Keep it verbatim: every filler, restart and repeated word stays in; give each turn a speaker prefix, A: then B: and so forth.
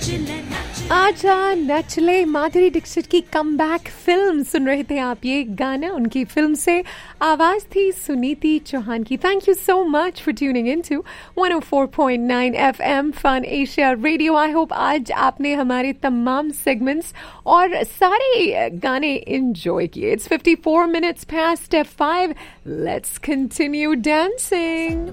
A: आजा नचले माधुरी दीक्षित की comeback film सुन रहे थे आप. ये गाना उनकी फिल्म से आवाज थी सुनीति चौहान की. Thank you so much for tuning in to one O four point nine F M fun Asia radio. I hope आज आपने हमारे तमाम सेगमेंट्स और सारे गाने एंजॉय किए. It's fifty four minutes past five. Let's continue dancing.